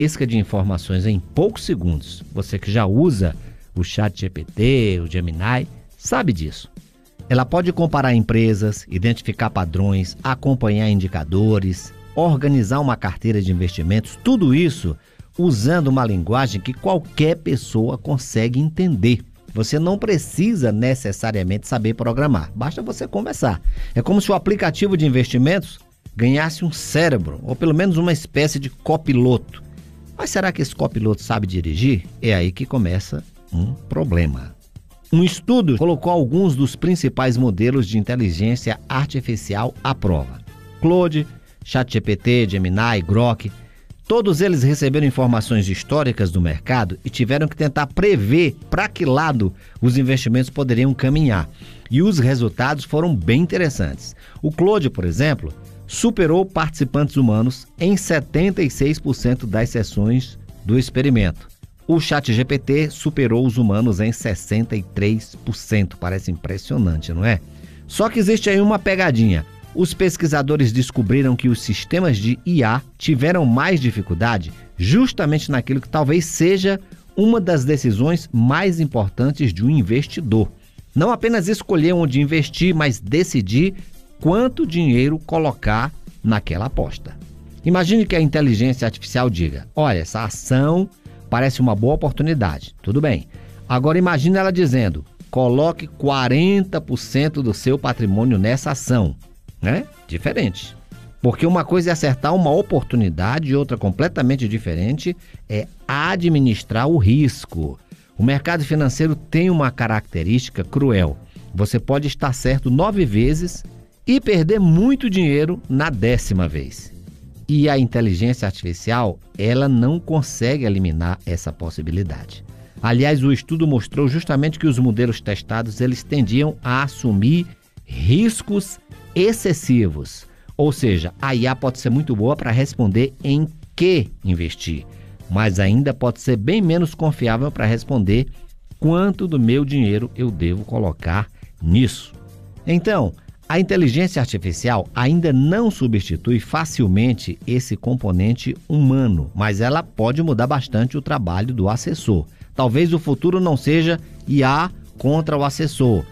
isca de informações em poucos segundos. Você que já usa o ChatGPT, o Gemini, sabe disso. Ela pode comparar empresas, identificar padrões, acompanhar indicadores, organizar uma carteira de investimentos, tudo isso usando uma linguagem que qualquer pessoa consegue entender. Você não precisa necessariamente saber programar, basta você conversar. É como se o aplicativo de investimentos ganhasse um cérebro, ou pelo menos uma espécie de copiloto. Mas será que esse copiloto sabe dirigir? É aí que começa um problema. Um estudo colocou alguns dos principais modelos de inteligência artificial à prova. Claude, ChatGPT, Gemini, Grok, todos eles receberam informações históricas do mercado e tiveram que tentar prever para que lado os investimentos poderiam caminhar. E os resultados foram bem interessantes. O Claude, por exemplo, superou participantes humanos em 76% das sessões do experimento. O ChatGPT superou os humanos em 63%. Parece impressionante, não é? Só que existe aí uma pegadinha. Os pesquisadores descobriram que os sistemas de IA tiveram mais dificuldade justamente naquilo que talvez seja uma das decisões mais importantes de um investidor. Não apenas escolher onde investir, mas decidir quanto dinheiro colocar naquela aposta. Imagine que a inteligência artificial diga: olha, essa ação parece uma boa oportunidade. Tudo bem. Agora imagine ela dizendo: coloque 40% do seu patrimônio nessa ação. Né? Diferente. Porque uma coisa é acertar uma oportunidade e outra completamente diferente é administrar o risco. O mercado financeiro tem uma característica cruel. Você pode estar certo 9 vezes e perder muito dinheiro na 10ª vez. E a inteligência artificial, ela não consegue eliminar essa possibilidade. Aliás, o estudo mostrou justamente que os modelos testados, eles tendiam a assumir riscos excessivos. Ou seja, a IA pode ser muito boa para responder em que investir, mas ainda pode ser bem menos confiável para responder quanto do meu dinheiro eu devo colocar nisso. Então, a inteligência artificial ainda não substitui facilmente esse componente humano, mas ela pode mudar bastante o trabalho do assessor. Talvez o futuro não seja IA contra o assessor,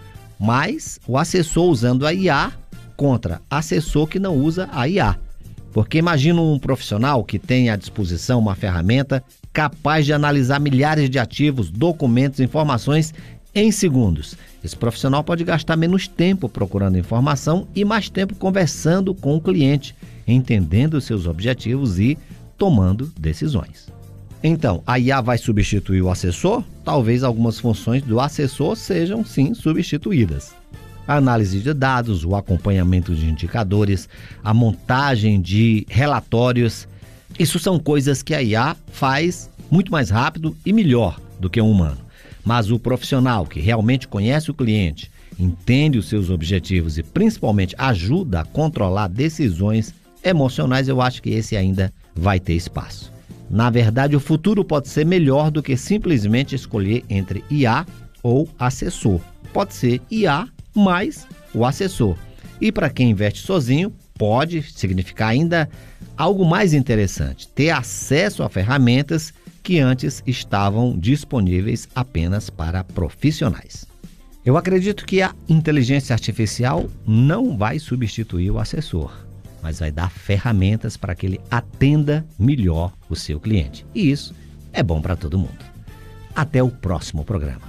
mas o assessor usando a IA contra assessor que não usa a IA. Porque imagina um profissional que tem à disposição uma ferramenta capaz de analisar milhares de ativos, documentos, informações em segundos. Esse profissional pode gastar menos tempo procurando informação e mais tempo conversando com o cliente, entendendo seus objetivos e tomando decisões. Então, a IA vai substituir o assessor? Talvez algumas funções do assessor sejam, sim, substituídas. A análise de dados, o acompanhamento de indicadores, a montagem de relatórios, isso são coisas que a IA faz muito mais rápido e melhor do que um humano. Mas o profissional que realmente conhece o cliente, entende os seus objetivos e principalmente ajuda a controlar decisões emocionais, eu acho que esse ainda vai ter espaço. Na verdade, o futuro pode ser melhor do que simplesmente escolher entre IA ou assessor. Pode ser IA mais o assessor. E para quem investe sozinho, pode significar ainda algo mais interessante: ter acesso a ferramentas que antes estavam disponíveis apenas para profissionais. Eu acredito que a inteligência artificial não vai substituir o assessor, mas vai dar ferramentas para que ele atenda melhor o seu cliente. E isso é bom para todo mundo. Até o próximo programa.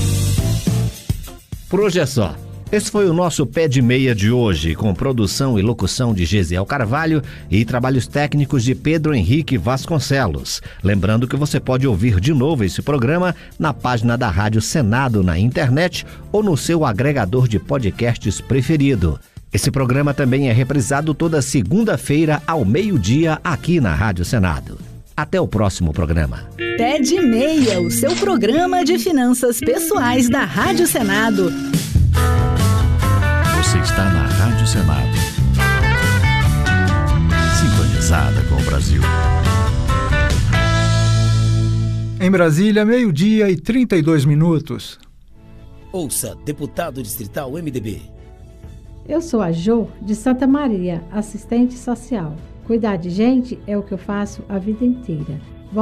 Por hoje é só. Esse foi o nosso Pé de Meia de hoje, com produção e locução de Gesiel Carvalho e trabalhos técnicos de Pedro Henrique Vasconcelos. Lembrando que você pode ouvir de novo esse programa na página da Rádio Senado na internet ou no seu agregador de podcasts preferido. Esse programa também é reprisado toda segunda-feira ao meio-dia aqui na Rádio Senado. Até o próximo programa. Pé de Meia, o seu programa de finanças pessoais da Rádio Senado. Você está na Rádio Senado, sintonizada com o Brasil. Em Brasília, 12:32. Ouça, deputado distrital MDB. Eu sou a Jo de Santa Maria, assistente social. Cuidar de gente é o que eu faço a vida inteira.